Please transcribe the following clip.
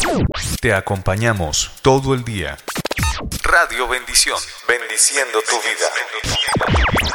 Te acompañamos todo el día. Radio Bendición, bendiciendo tu vida.